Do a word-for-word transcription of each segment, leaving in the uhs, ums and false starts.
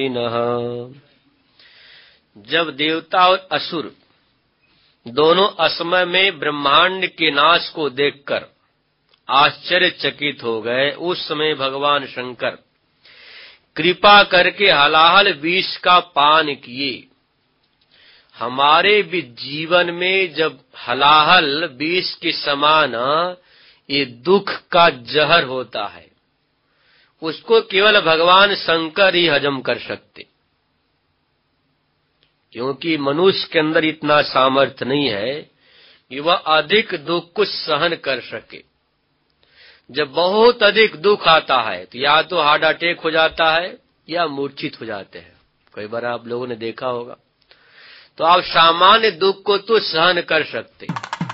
जब देवता और असुर दोनों असमय में ब्रह्मांड के नाश को देखकर आश्चर्यचकित हो गए, उस समय भगवान शंकर कृपा करके हलाहल विष का पान किए। हमारे भी जीवन में जब हलाहल विष के समान ये दुख का जहर होता है, उसको केवल भगवान शंकर ही हजम कर सकते, क्योंकि मनुष्य के अंदर इतना सामर्थ्य नहीं है कि वह अधिक दुख को सहन कर सके। जब बहुत अधिक दुख आता है तो या तो हार्ट अटैक हो जाता है या मूर्छित हो जाते हैं। कई बार आप लोगों ने देखा होगा। तो आप सामान्य दुख को तो सहन कर सकते।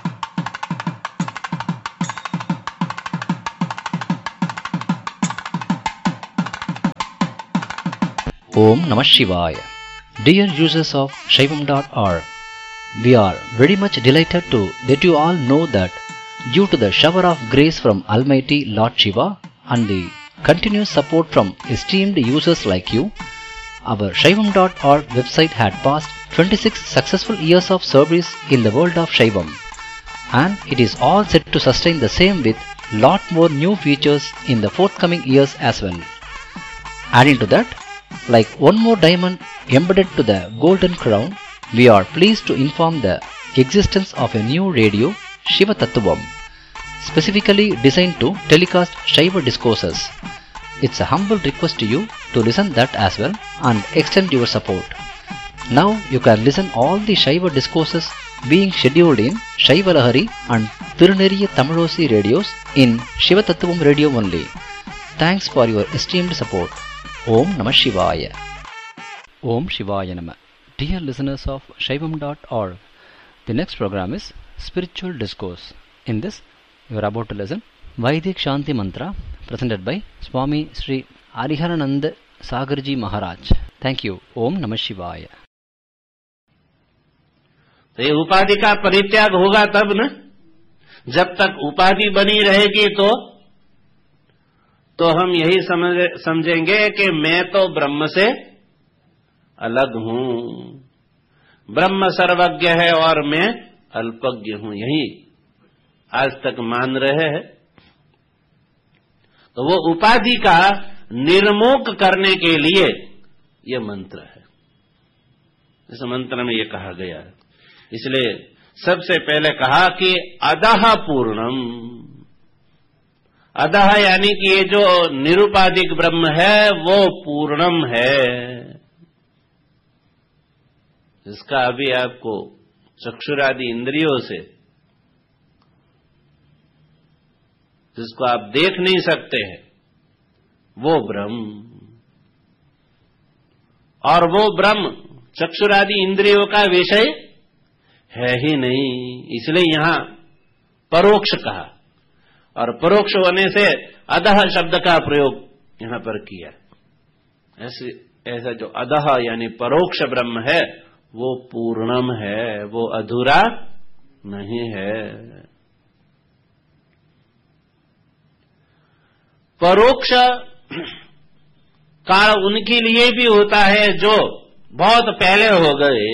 Om Namah Shivaya. Dear users of Shaivam dot org, we are very much delighted to let you all know that due to the shower of grace from Almighty Lord Shiva and the continuous support from esteemed users like you, our Shaivam dot org website had passed twenty-six successful years of service in the world of Shaivam, and it is all set to sustain the same with lot more new features in the forthcoming years as well. Adding to that, like one more diamond embedded to the golden crown, we are pleased to inform the existence of a new radio, Shiva Tattvam, specifically designed to telecast Shiva discourses. It's a humble request to you to listen that as well and extend your support. Now you can listen all the Shiva discourses being scheduled in Shiva Lahari and Tiruneriya Tamilosi radios in Shiva Tattvam radio only. Thanks for your esteemed support. Om Namah Shivaya. Om Shivaya Namah. Dear listeners of Shaivam dot org, the next program is Spiritual Discourse. In this, you are about to listen Vaidik Shanti Mantra presented by Swami Sri Hariharanand Sagarji Maharaj. Thank you. Om Namah Shivaya. तो ये उपाधि का परित्याग होगा तब न, जब तक उपाधि बनी रहेगी तो तो हम यही समझ समझेंगे कि मैं तो ब्रह्म से अलग हूं, ब्रह्म सर्वज्ञ है और मैं अल्पज्ञ हूं, यही आज तक मान रहे हैं। तो वो उपाधि का निर्मोक करने के लिए ये मंत्र है। इस मंत्र में ये कहा गया है। इसलिए सबसे पहले कहा कि अदह पूर्णम, अदह यानी कि ये जो निरुपाधिक ब्रह्म है वो पूर्णम है। इसका अभी आपको चक्षुरादि इंद्रियों से, जिसको आप देख नहीं सकते हैं, वो ब्रह्म, और वो ब्रह्म चक्षुरादि इंद्रियों का विषय है ही नहीं, इसलिए यहां परोक्ष कहा, और परोक्ष होने से अदह शब्द का प्रयोग यहां पर किया। ऐसे ऐसा जो अदह यानी परोक्ष ब्रह्म है वो पूर्णम है, वो अधूरा नहीं है। परोक्ष काल उनके लिए भी होता है जो बहुत पहले हो गए,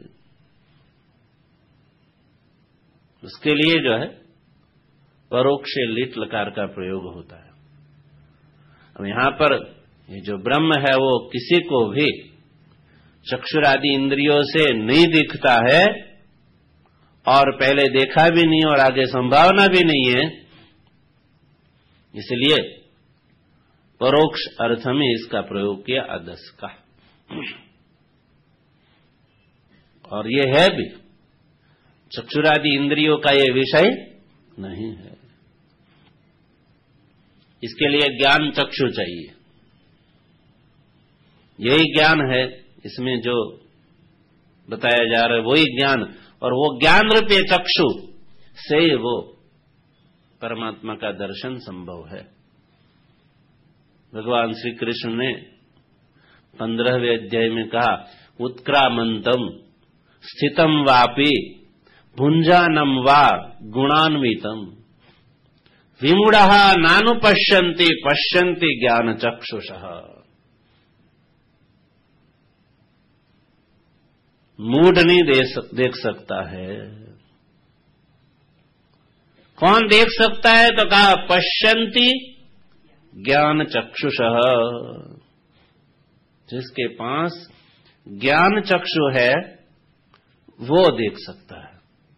उसके लिए जो है परोक्ष लिट लकार का प्रयोग होता है। अब यहां पर ये जो ब्रह्म है वो किसी को भी चक्षुरादि इंद्रियों से नहीं दिखता है, और पहले देखा भी नहीं और आगे संभावना भी नहीं है, इसलिए परोक्ष अर्थ में इसका प्रयोग किया अदस का। और ये है भी चक्षुरादि इंद्रियों का ये विषय नहीं है। इसके लिए ज्ञान चक्षु चाहिए, यही ज्ञान है इसमें जो बताया जा रहा है, वही ज्ञान, और वो ज्ञान रूपी चक्षु से वो परमात्मा का दर्शन संभव है। भगवान श्री कृष्ण ने पंद्रहवें अध्याय में कहा, उत्क्रामंतम स्थितम वापि भुंजानम वा गुणान्वितम विमूढ़ः नानुपश्यन्ति पश्यन्ति ज्ञान चक्षुषः। मूढ़ नहीं देख सकता है। कौन देख सकता है? तो कहा पश्यन्ति ज्ञान चक्षुषः, जिसके पास ज्ञान चक्षु है वो देख सकता है।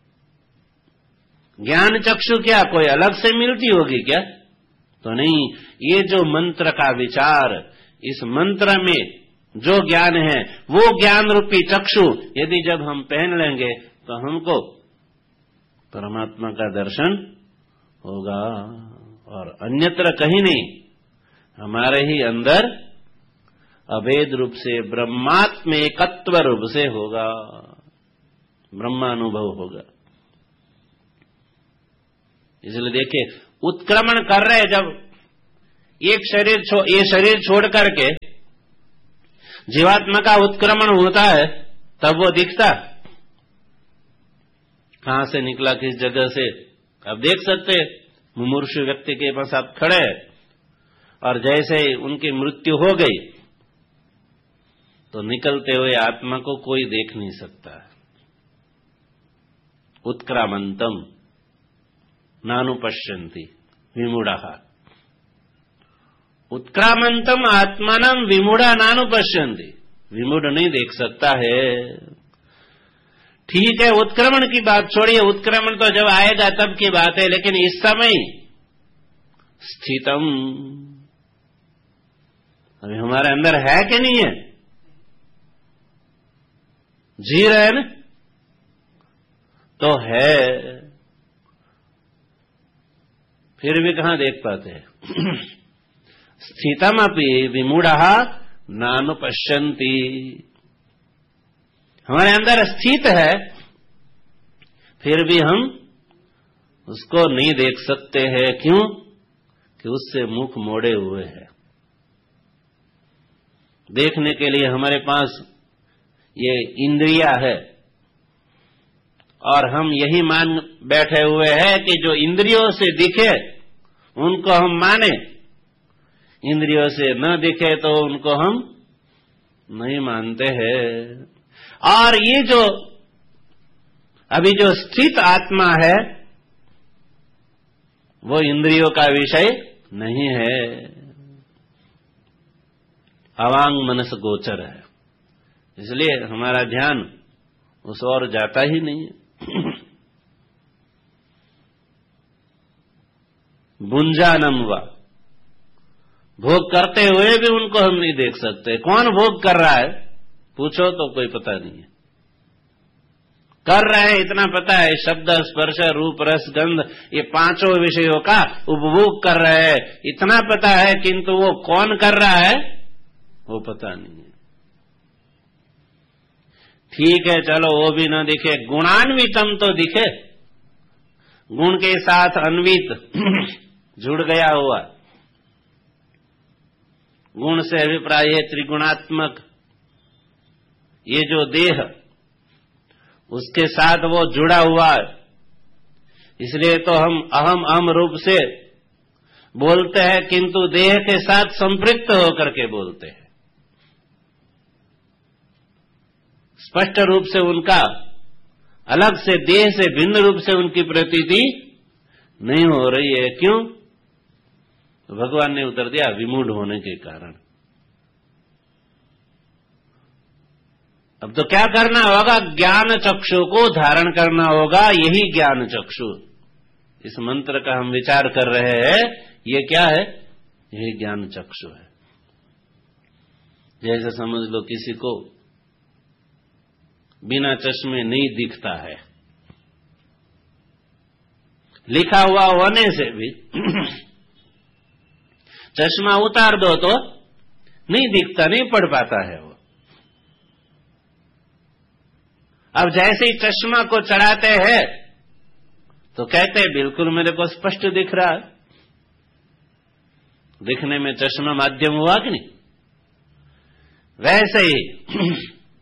ज्ञान चक्षु क्या कोई अलग से मिलती होगी क्या? तो नहीं, ये जो मंत्र का विचार, इस मंत्र में जो ज्ञान है वो ज्ञान रूपी चक्षु यदि जब हम पहन लेंगे तो हमको परमात्मा का दर्शन होगा, और अन्यत्र कहीं नहीं, हमारे ही अंदर अभेद रूप से ब्रह्मात्म एकत्व रूप से होगा, ब्रह्मानुभव होगा। इसलिए देखिए, उत्क्रमण कर रहे, जब एक शरीर छो, ये शरीर छोड़ करके जीवात्मा का उत्क्रमण होता है तब वो दिखता कहां से निकला, किस जगह से, अब देख सकते। मुमूर्षु व्यक्ति के पास आप खड़े और जैसे उनकी मृत्यु हो गई तो निकलते हुए आत्मा को कोई देख नहीं सकता। उत्क्रामंतम नानुपश्यन्ति विमूढ़ः, उत्क्रामंतम आत्मानम विमूढ़ा नानुपश्यन्ति, विमूढ़ नहीं देख सकता है। ठीक है, उत्क्रमण की बात छोड़िए, उत्क्रमण तो जब आएगा तब की बात है, लेकिन इस समय स्थितम अभी हमारे अंदर है कि नहीं है? जी रहे ना? तो है, फिर भी कहां देख पाते हैं? स्थितमपि विमूढ़ः नानुपश्यन्ति, हमारे अंदर स्थित है फिर भी हम उसको नहीं देख सकते हैं। क्यों? कि उससे मुख मोड़े हुए हैं। देखने के लिए हमारे पास ये इंद्रिया है और हम यही मान बैठे हुए हैं कि जो इंद्रियों से दिखे उनको हम माने, इंद्रियों से न दिखे तो उनको हम नहीं मानते हैं। और ये जो अभी जो स्थित आत्मा है वो इंद्रियों का विषय नहीं है, अवांग मनस गोचर है, इसलिए हमारा ध्यान उस ओर जाता ही नहीं है। भुंजानम वा, भोग करते हुए भी उनको हम नहीं देख सकते। कौन भोग कर रहा है पूछो तो कोई पता नहीं है। कर रहे हैं इतना पता है, शब्द स्पर्श रूप रस गंध ये पांचों विषयों का उपभोग कर रहे हैं इतना पता है, किंतु वो कौन कर रहा है वो पता नहीं है। ठीक है, चलो वो भी न दिखे, गुणान्वितम तो दिखे, गुण के साथ अन्वित जुड़ गया हुआ, गुण से अभिप्राय है त्रिगुणात्मक, ये जो देह उसके साथ वो जुड़ा हुआ है, इसलिए तो हम अहम अहम रूप से बोलते हैं किंतु देह के साथ संपृक्त होकर के बोलते हैं। स्पष्ट रूप से उनका अलग से देह से भिन्न रूप से उनकी प्रतीति नहीं हो रही है। क्यों? तो भगवान ने उत्तर दिया, विमूढ़ होने के कारण। अब तो क्या करना होगा? ज्ञान चक्षु को धारण करना होगा, यही ज्ञान चक्षु। इस मंत्र का हम विचार कर रहे हैं, ये क्या है? यही ज्ञान चक्षु है। जैसे समझ लो किसी को बिना चश्मे नहीं दिखता है, लिखा हुआ होने से भी चश्मा उतार दो तो नहीं दिखता, नहीं पढ़ पाता है वो। अब जैसे ही चश्मा को चढ़ाते हैं तो कहते हैं बिल्कुल मेरे को स्पष्ट दिख रहा है। दिखने में चश्मा माध्यम हुआ कि नहीं? वैसे ही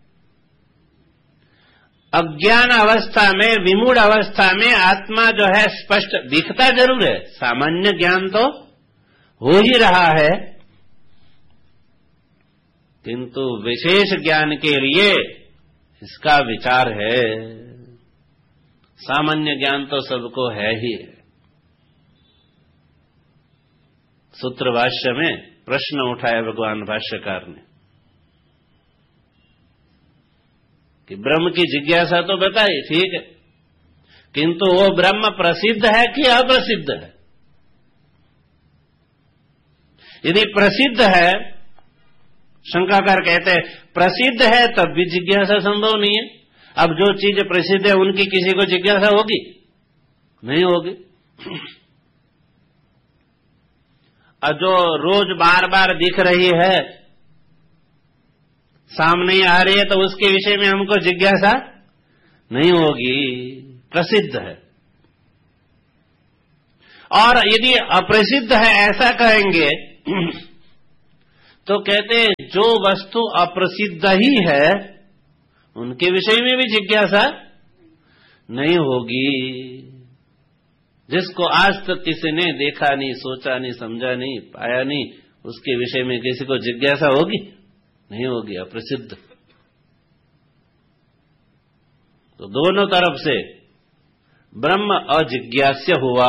अज्ञान अवस्था में, विमूढ़ अवस्था में आत्मा जो है स्पष्ट दिखता जरूर है, सामान्य ज्ञान तो हो ही रहा है, किंतु विशेष ज्ञान के लिए इसका विचार है। सामान्य ज्ञान तो सबको है ही है। सूत्र भाष्य में प्रश्न उठाया भगवान भाष्यकार ने कि ब्रह्म की जिज्ञासा तो बताई, ठीक है, किंतु वो ब्रह्म प्रसिद्ध है कि अप्रसिद्ध है? यदि प्रसिद्ध है, शंकाकार कहते हैं प्रसिद्ध है तब भी जिज्ञासा संभव नहीं है। अब जो चीज प्रसिद्ध है उनकी किसी को जिज्ञासा होगी? नहीं होगी। और जो रोज बार बार दिख रही है, सामने आ रही है, तो उसके विषय में हमको जिज्ञासा नहीं होगी, प्रसिद्ध है। और यदि अप्रसिद्ध है ऐसा कहेंगे तो कहते हैं जो वस्तु अप्रसिद्ध ही है उनके विषय में भी जिज्ञासा नहीं होगी। जिसको आज तक किसी ने देखा नहीं, सोचा नहीं, समझा नहीं, पाया नहीं, उसके विषय में किसी को जिज्ञासा होगी? नहीं होगी, अप्रसिद्ध। तो दोनों तरफ से ब्रह्म अजिज्ञास्य हुआ।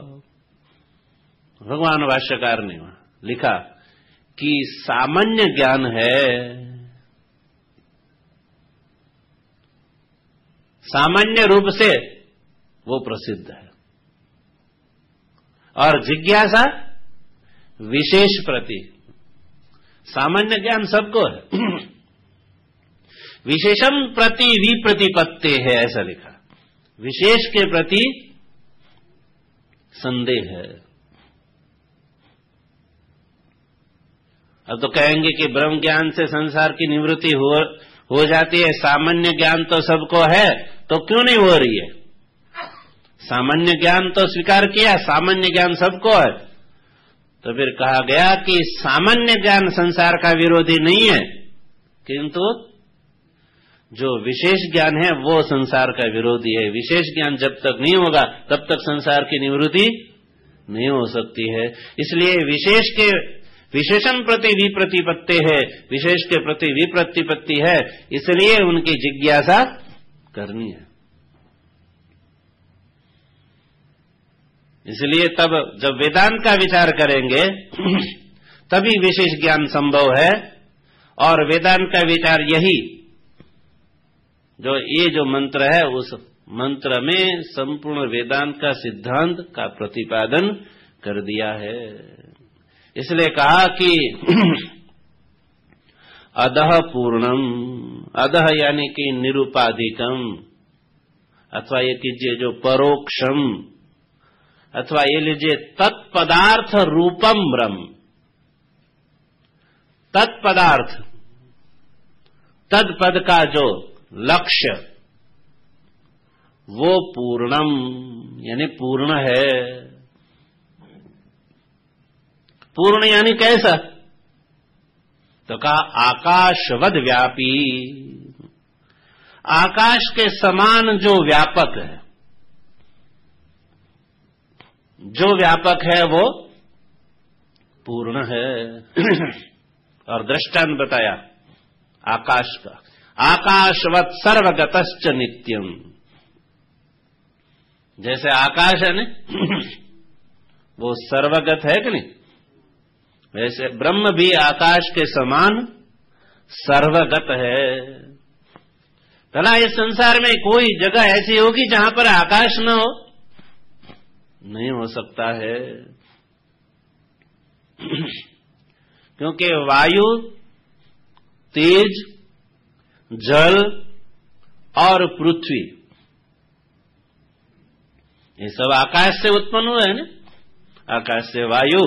भगवान भाष्यकार ने लिखा कि सामान्य ज्ञान है, सामान्य रूप से वो प्रसिद्ध है, और जिज्ञासा विशेष प्रति। सामान्य ज्ञान सबको है, विशेषम प्रति विप्रतिपत्ति है, ऐसा लिखा। विशेष के प्रति संदेह है। अब तो कहेंगे कि ब्रह्म ज्ञान से संसार की निवृत्ति हो, हो जाती है, सामान्य ज्ञान तो सबको है, तो क्यों नहीं हो रही है? सामान्य ज्ञान तो स्वीकार किया, सामान्य ज्ञान सबको है, तो फिर कहा गया कि सामान्य ज्ञान संसार का विरोधी नहीं है, किंतु जो विशेष ज्ञान है वो संसार का विरोधी है। विशेष ज्ञान जब तक नहीं होगा तब तक संसार की निवृत्ति नहीं हो सकती है। इसलिए विशेष के विशेषण प्रति विप्रतिपत्ति है, विशेष के प्रति विप्रतिपत्ति है, इसलिए उनकी जिज्ञासा करनी है। इसलिए तब जब वेदांत का विचार करेंगे तभी विशेष ज्ञान संभव है। और वेदांत का विचार यही, जो ये जो मंत्र है उस मंत्र में संपूर्ण वेदांत का सिद्धांत का प्रतिपादन कर दिया है। इसलिए कहा कि अधः पूर्णम, अधः यानी कि निरुपाधिकम, अथवा ये कीजिए जो परोक्षम, अथवा ये लीजिए तत्पदार्थ रूपम ब्रह्म। तत्पदार्थ, तत्पद का जो लक्ष्य, वो पूर्णम यानी पूर्ण है। पूर्ण यानी कैसा? तो कहा आकाशवद व्यापी, आकाश के समान जो व्यापक है, जो व्यापक है वो पूर्ण है। और दृष्टांत बताया आकाश का, आकाशवत सर्वगतश्च नित्यम। जैसे आकाश है ना वो सर्वगत है कि नहीं, वैसे ब्रह्म भी आकाश के समान सर्वगत है। भला इस संसार में कोई जगह ऐसी होगी जहां पर आकाश न हो? नहीं हो सकता है, क्योंकि वायु, तेज, जल और पृथ्वी ये सब आकाश से उत्पन्न हुए हैं ना। आकाश से वायु,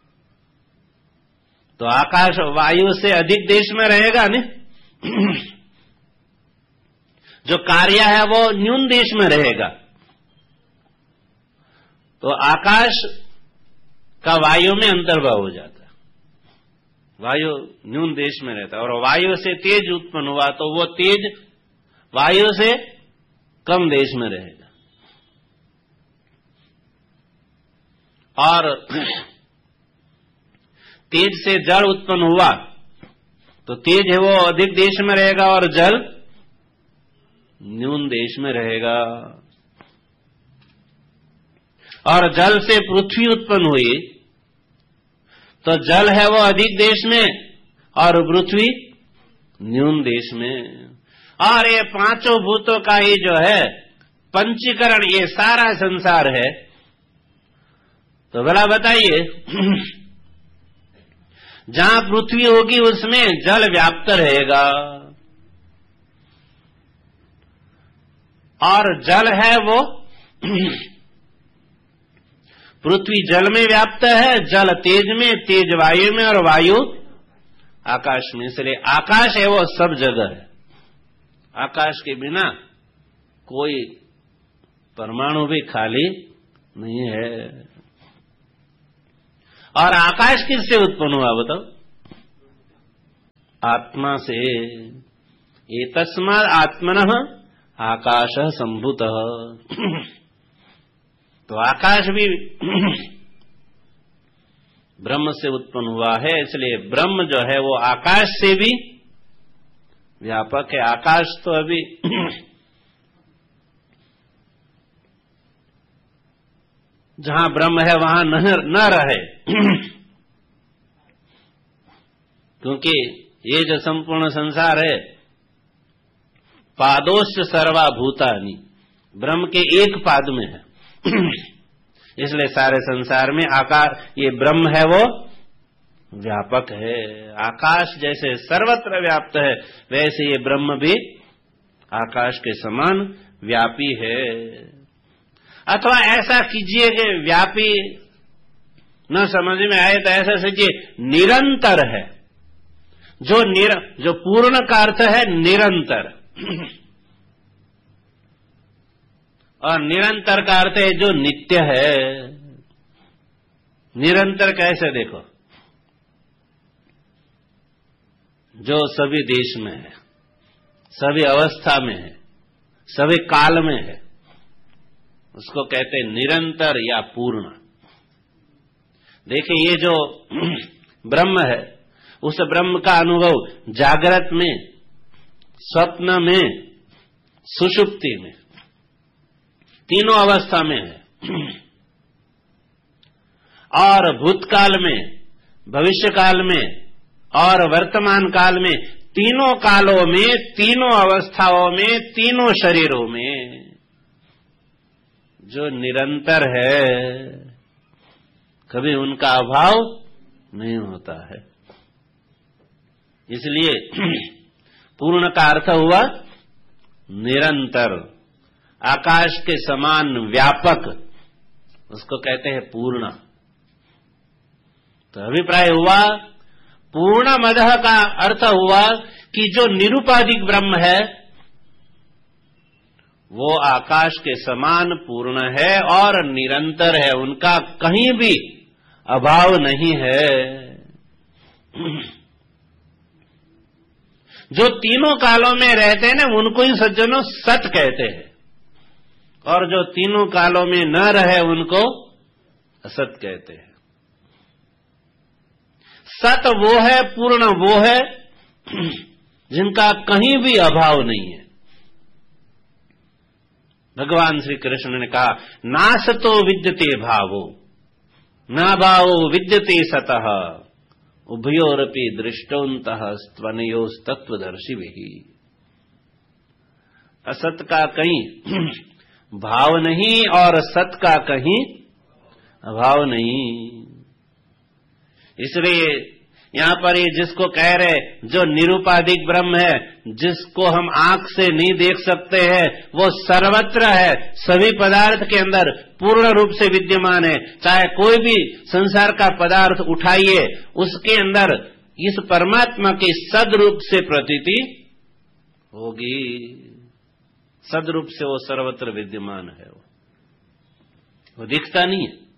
तो आकाश वायु से अधिक देश में रहेगा ने। जो कार्य है वो न्यून देश में रहेगा। तो आकाश का वायु में अंतर्भाव हो जाता है, वायु न्यून देश में रहता है। और वायु से तेज उत्पन्न हुआ तो वो तेज वायु से कम देश में रहेगा। और तेज से जल उत्पन्न हुआ तो तेज है वो अधिक देश में रहेगा और जल न्यून देश में रहेगा। और जल से पृथ्वी उत्पन्न हुई तो जल है वो अधिक देश में और पृथ्वी न्यून देश में। और ये पांचों भूतों का ही जो है पंचीकरण, ये सारा संसार है। तो भला बताइए, जहां पृथ्वी होगी उसमें जल व्याप्त रहेगा, और जल है वो पृथ्वी जल में व्याप्त है, जल तेज में, तेज वायु में, और वायु आकाश में। इसलिए आकाश है वो सब जगह है। आकाश के बिना कोई परमाणु भी खाली नहीं है। और आकाश किससे उत्पन्न हुआ बताओ? आत्मा से। एतस्मात् आत्मनः आकाशः सम्भूतः। तो आकाश भी ब्रह्म से उत्पन्न हुआ है, इसलिए ब्रह्म जो है वो आकाश से भी व्यापक है। आकाश तो अभी जहां ब्रह्म है वहां न, न रहे, क्योंकि ये जो संपूर्ण संसार है, पादोश्च सर्वा भूतानि, ब्रह्म के एक पाद में है। इसलिए सारे संसार में आकाश, ये ब्रह्म है वो व्यापक है। आकाश जैसे सर्वत्र व्याप्त है, वैसे ये ब्रह्म भी आकाश के समान व्यापी है। अथवा ऐसा कीजिए कि व्यापी न समझ में आए तो ऐसा सोचिए, निरंतर है। जो निर जो पूर्ण का अर्थ है निरंतर, और निरंतर का अर्थ है जो नित्य है। निरंतर कैसे देखो, जो सभी देश में है, सभी अवस्था में है, सभी काल में है, उसको कहते हैं निरंतर या पूर्ण। देखिए, ये जो ब्रह्म है, उस ब्रह्म का अनुभव जागृत में, स्वप्न में, सुषुप्ति में, तीनों अवस्था में है। और भूतकाल में, भविष्य काल में और वर्तमान काल में, तीनों कालों में, तीनों अवस्थाओं में, तीनों शरीरों में जो निरंतर है, कभी उनका अभाव नहीं होता है। इसलिए पूर्ण का अर्थ हुआ निरंतर, आकाश के समान व्यापक, उसको कहते हैं पूर्ण। तो अभिप्राय हुआ, पूर्णमदः का अर्थ हुआ कि जो निरुपाधिक ब्रह्म है वो आकाश के समान पूर्ण है और निरंतर है, उनका कहीं भी अभाव नहीं है। जो तीनों कालों में रहते हैं ना, उनको ही सज्जनों सत कहते हैं, और जो तीनों कालों में न रहे उनको असत कहते हैं। सत वो है, पूर्ण वो है जिनका कहीं भी अभाव नहीं है। भगवान श्री कृष्ण ने कहा, नासतो विद्यते भावो न भावो विद्यते सतः उभयोरपि दृष्टोन्तः स्तवनयोस्तत्वदर्शिभिः। असत का कहीं भाव नहीं और सत का कहीं अभाव नहीं। इसलिए यहां पर ये जिसको कह रहे, जो निरुपाधिक ब्रह्म है, जिसको हम आंख से नहीं देख सकते हैं, वो सर्वत्र है, सभी पदार्थ के अंदर पूर्ण रूप से विद्यमान है। चाहे कोई भी संसार का पदार्थ उठाइए, उसके अंदर इस परमात्मा की सदरूप से प्रतीति होगी। सदरूप से वो सर्वत्र विद्यमान है, वो, वो दिखता नहीं है।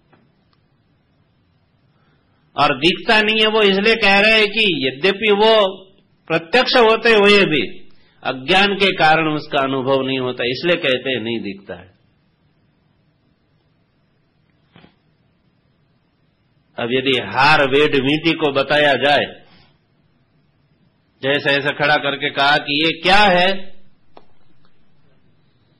और दिखता नहीं है वो इसलिए कह रहे हैं कि यद्यपि वो प्रत्यक्ष होते हुए भी अज्ञान के कारण उसका अनुभव नहीं होता, इसलिए कहते हैं नहीं दिखता है। अब यदि हार वेद वींटी को बताया जाए, जैसे ऐसा खड़ा करके कहा कि ये क्या है,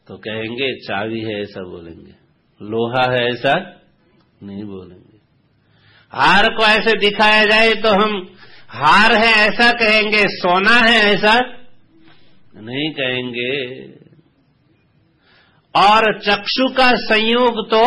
तो कहेंगे चाबी है ऐसा बोलेंगे, लोहा है ऐसा नहीं बोलेंगे। हार को ऐसे दिखाया जाए तो हम हार है ऐसा कहेंगे, सोना है ऐसा नहीं कहेंगे। और चक्षु का संयोग तो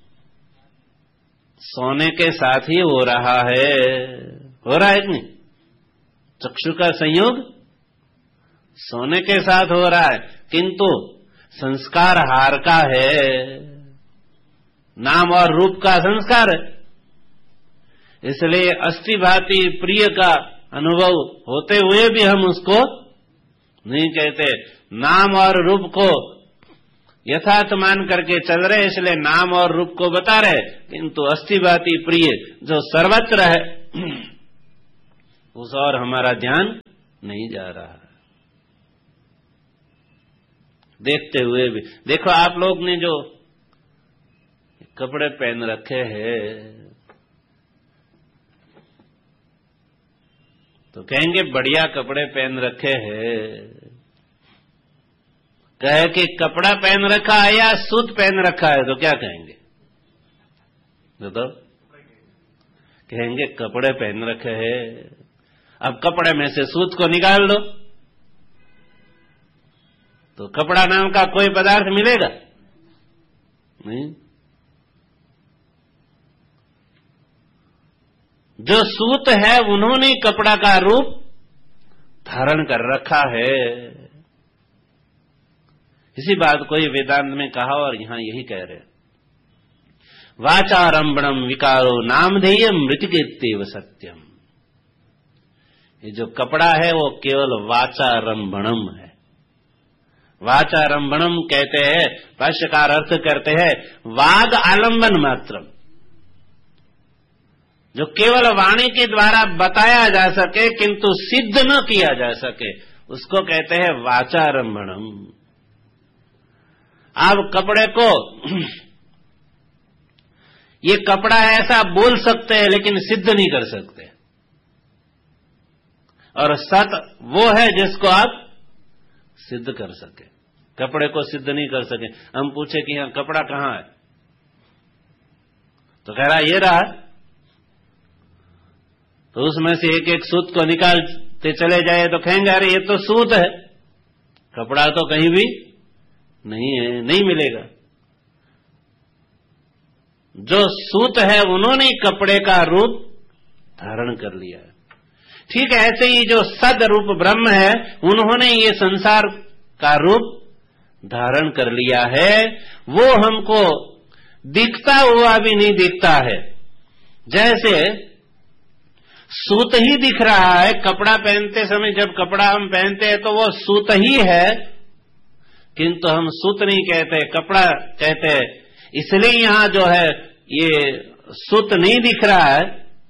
सोने के साथ ही हो रहा है, हो रहा है कि नहीं? चक्षु का संयोग सोने के साथ हो रहा है, किंतु संस्कार हार का है, नाम और रूप का संस्कार है। इसलिए अस्थि भांति प्रिय का अनुभव होते हुए भी हम उसको नहीं कहते। नाम और रूप को यथार्थ मान करके चल रहे, इसलिए नाम और रूप को बता रहे, किंतु अस्थि भांति प्रिय जो सर्वत्र है उस और हमारा ध्यान नहीं जा रहा है। देखते हुए भी देखो, आप लोग ने जो कपड़े पहन रखे हैं तो कहेंगे बढ़िया कपड़े पहन रखे हैं। कहे कि कपड़ा पहन रखा है या सूत पहन रखा है, तो क्या कहेंगे? बताओ। कहेंगे कपड़े पहन रखे हैं। अब कपड़े में से सूत को निकाल दो तो कपड़ा नाम का कोई पदार्थ मिलेगा नहीं। जो सूत है उन्होंने कपड़ा का रूप धारण कर रखा है। इसी बात को ये वेदांत में कहा और यहां यही कह रहे हैं, वाचारंभणम विकारो नामधेय मृतिकेत्येव सत्यम। ये जो कपड़ा है वो केवल वाचारंभणम है। वाचारंभणम कहते हैं, भाष्यकार अर्थ करते हैं वाग आलंबन मात्रम, जो केवल वाणी के द्वारा बताया जा सके किंतु सिद्ध न किया जा सके, उसको कहते हैं वाचारंभणम। आप कपड़े को ये कपड़ा ऐसा बोल सकते हैं लेकिन सिद्ध नहीं कर सकते, और सत वो है जिसको आप सिद्ध कर सके। कपड़े को सिद्ध नहीं कर सके। हम पूछे कि यहां कपड़ा कहां है, तो कह रहा ये रहा, तो उसमें से एक एक सूत को निकालते चले जाए तो कहेंगे अरे ये तो सूत है, कपड़ा तो कहीं भी नहीं है, नहीं मिलेगा। जो सूत है उन्होंने कपड़े का रूप धारण कर लिया है। ठीक है, ऐसे ही जो सद रूप ब्रह्म है उन्होंने ये संसार का रूप धारण कर लिया है। वो हमको दिखता हुआ भी नहीं दिखता है, जैसे सूत ही दिख रहा है। कपड़ा पहनते समय जब कपड़ा हम पहनते हैं तो वो सूत ही है, किंतु हम सूत नहीं कहते, कपड़ा कहते हैं। इसलिए यहां जो है ये सूत नहीं दिख रहा है,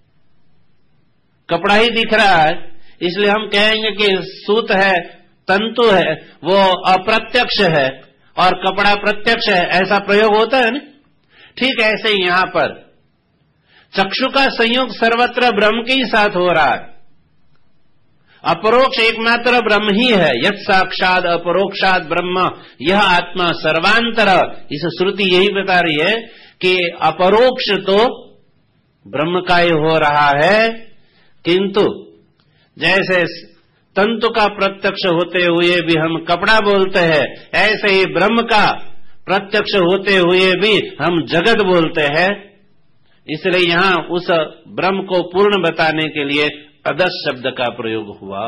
कपड़ा ही दिख रहा है, इसलिए हम कहेंगे कि सूत है, तंतु है, वो अप्रत्यक्ष है और कपड़ा प्रत्यक्ष है, ऐसा प्रयोग होता है ना। ठीक ऐसे ही यहां पर चक्षु का संयोग सर्वत्र ब्रह्म के ही साथ हो रहा है। अपरोक्ष एकमात्र ब्रह्म ही है। यत् साक्षात अपरोक्षात ब्रह्म यह आत्मा सर्वांतर। इस श्रुति यही बता रही है कि अपरोक्ष तो ब्रह्म का ही हो रहा है, किंतु जैसे तंतु का प्रत्यक्ष होते हुए भी हम कपड़ा बोलते हैं, ऐसे ही ब्रह्म का प्रत्यक्ष होते हुए भी हम जगत बोलते हैं। इसलिए यहां उस ब्रह्म को पूर्ण बताने के लिए अदस शब्द का प्रयोग हुआ।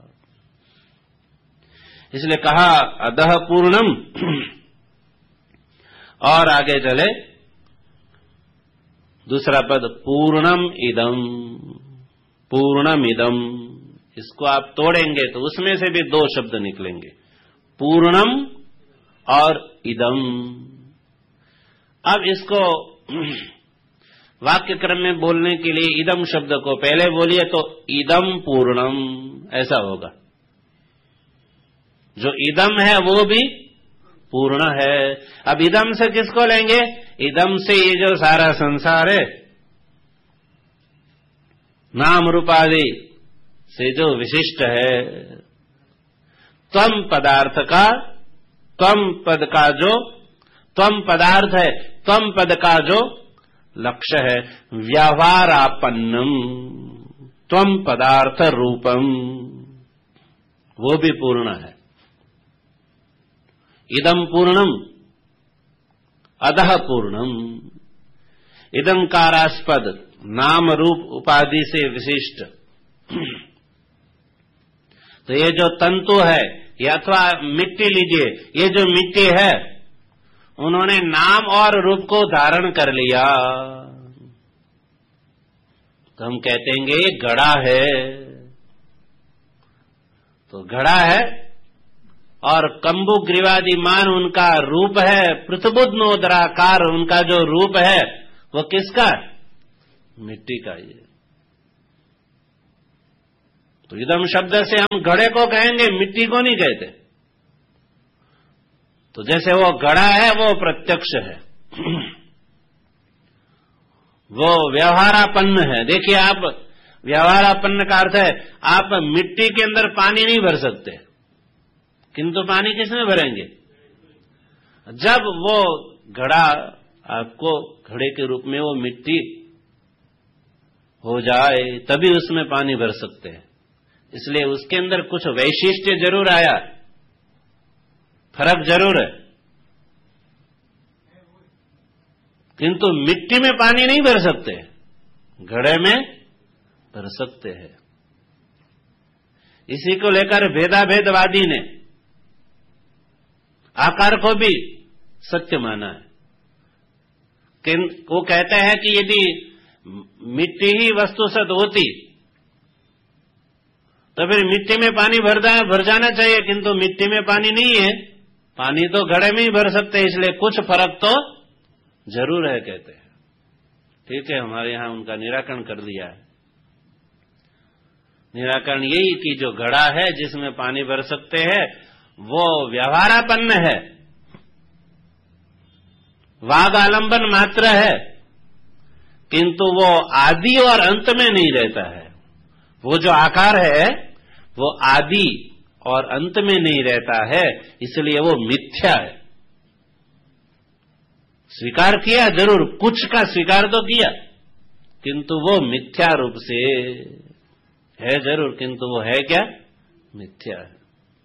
इसलिए कहा अदह पूर्णम। और आगे चले दूसरा पद पूर्णम इदम। पूर्णम इदम, इसको आप तोड़ेंगे तो उसमें से भी दो शब्द निकलेंगे, पूर्णम और इदम। अब इसको वाक्य क्रम में बोलने के लिए इदम शब्द को पहले बोलिए तो इदम पूर्णम ऐसा होगा। जो इदम है वो भी पूर्ण है। अब इदम से किसको लेंगे? इदम से ये जो सारा संसार है, नाम रूपादि से जो विशिष्ट है, त्वम पदार्थ का त्वम पद का जो त्वम पदार्थ है, त्वम पद का जो लक्ष्य है, व्यवहारापन्नम त्वम पदार्थ रूपम, वो भी पूर्ण है। इदम पूर्णम अधः पूर्णम, इदम कारास्पद नाम रूप उपाधि से विशिष्ट। तो ये जो तंतु है, या अथवा मिट्टी लीजिए, ये जो मिट्टी है उन्होंने नाम और रूप को धारण कर लिया, तो हम कहते हैं ये घड़ा है। तो घड़ा है और कंबु ग्रीवादिमान उनका रूप है, पृथ्वुद्नोदराकार उनका जो रूप है वो किसका? मिट्टी का। ये तो इदम शब्द से हम घड़े को कहेंगे, मिट्टी को नहीं कहते। तो जैसे वो घड़ा है वो प्रत्यक्ष है, वो व्यवहारापन्न है। देखिए, आप व्यवहारापन्न का अर्थ है आप मिट्टी के अंदर पानी नहीं भर सकते, किंतु पानी किसमें भरेंगे? जब वो घड़ा आपको घड़े के रूप में वो मिट्टी हो जाए तभी उसमें पानी भर सकते हैं। इसलिए उसके अंदर कुछ वैशिष्ट्य जरूर आया, फर्क जरूर है, किंतु मिट्टी में पानी नहीं भर सकते, घड़े में भर सकते हैं। इसी को लेकर भेदाभेदवादी ने आकार को भी सत्य माना है। कि वो कहते हैं कि यदि मिट्टी ही वस्तुसत होती तो फिर मिट्टी में पानी भर भर जाना चाहिए, किंतु मिट्टी में पानी नहीं है, पानी तो घड़े में ही भर सकते हैं, इसलिए कुछ फर्क तो जरूर है कहते हैं। ठीक है, हमारे यहां उनका निराकरण कर दिया है। निराकरण यही कि जो घड़ा है जिसमें पानी भर सकते हैं वो व्यवहारापन्न है, वाग आलंबन मात्र है, किंतु वो आदि और अंत में नहीं रहता है। वो जो आकार है वो आदि और अंत में नहीं रहता है, इसलिए वो मिथ्या है। स्वीकार किया जरूर, कुछ का स्वीकार तो किया, किंतु वो मिथ्या रूप से है जरूर, किंतु वो है क्या? मिथ्या है।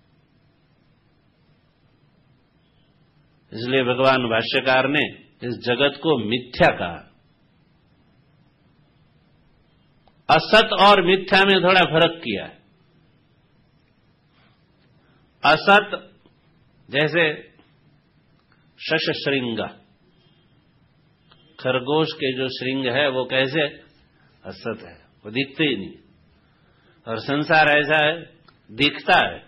इसलिए भगवान भाष्यकार ने इस जगत को मिथ्या कहा। असत और मिथ्या में थोड़ा फर्क किया है। असत जैसे शश श्रृंग, खरगोश के जो श्रृंग है वो कैसे? असत है, वो दिखते ही नहीं। और संसार ऐसा है, दिखता है।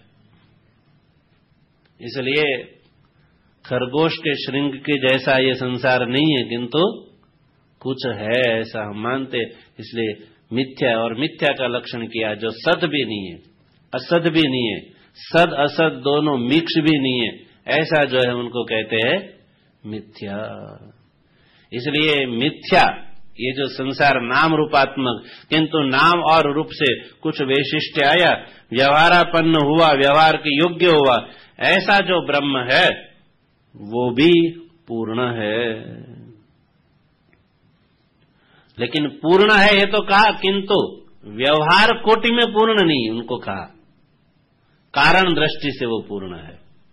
इसलिए खरगोश के श्रृंग के जैसा ये संसार नहीं है, किंतु कुछ है ऐसा हम मानते, इसलिए मिथ्या। और मिथ्या का लक्षण किया जो सद भी नहीं है, असद भी नहीं है, सद असद दोनों मिक्स भी नहीं है, ऐसा जो है उनको कहते हैं मिथ्या। इसलिए मिथ्या ये जो संसार नाम रूपात्मक, किंतु नाम और रूप से कुछ वैशिष्ट्य आया, व्यवहारापन्न हुआ, व्यवहार के योग्य हुआ, ऐसा जो ब्रह्म है वो भी पूर्ण है। लेकिन पूर्ण है ये तो कहा, किंतु व्यवहार कोटि में पूर्ण नहीं उनको कहा, कारण दृष्टि से वो पूर्ण है।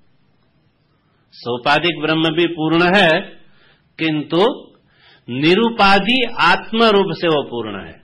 सोपाधिक ब्रह्म भी पूर्ण है, किंतु निरुपाधि आत्म रूप से वो पूर्ण है।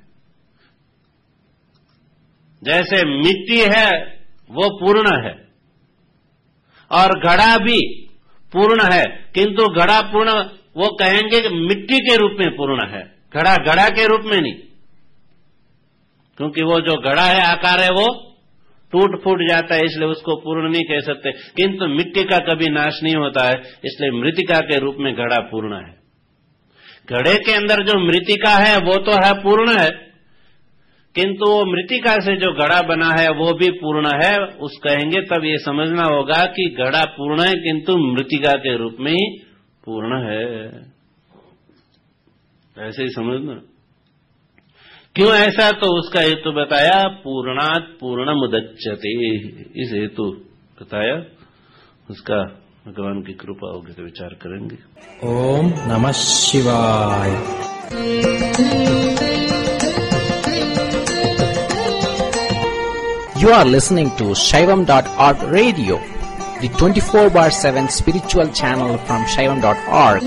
जैसे मिट्टी है वो पूर्ण है और घड़ा भी पूर्ण है, किंतु घड़ा पूर्ण वो कहेंगे कि मिट्टी के रूप में पूर्ण है, घड़ा घड़ा के रूप में नहीं, क्योंकि वो जो घड़ा है आकार है वो टूट फूट जाता है, इसलिए उसको पूर्ण नहीं कह सकते। किंतु मिट्टी का कभी नाश नहीं होता है, इसलिए मृतिका के रूप में घड़ा पूर्ण है। घड़े के अंदर जो मृतिका है वो तो है पूर्ण है, किंतु वो मृतिका से जो घड़ा बना है वो भी पूर्ण है। उस कहेंगे तब ये समझना होगा कि घड़ा पूर्ण है, किंतु मृतिका के रूप में ही पूर्ण है, ऐसे ही समझना। क्यों ऐसा? तो उसका हेतु बताया, पूर्णात् पूर्णमुदच्यते, इस हेतु बताया, उसका भगवान की कृपा होगी तो विचार करेंगे। ओम नमः शिवाय। You are listening to Shaivam dot org radio, the twenty-four bar seven spiritual channel from Shaivam dot org.